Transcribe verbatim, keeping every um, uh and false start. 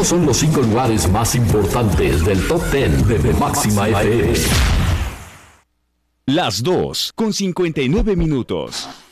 Estos son los cinco lugares más importantes del Top diez de Máxima F M. Las dos con cincuenta y nueve minutos.